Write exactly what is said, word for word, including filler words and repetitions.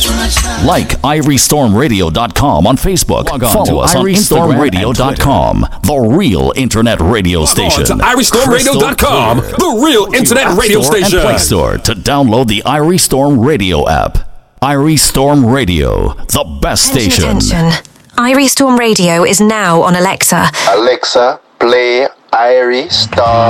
Like irie storm radio dot com on Facebook. Log on Follow to us on irie storm radio dot com, the real internet radio station. To irie storm radio dot com, the real internet radio station. And Play Store to download the Irie Storm Radio app. Irie Storm Radio, the best Attention, station. attention. Irie Storm Radio is now on Alexa. Alexa, play Irie Storm.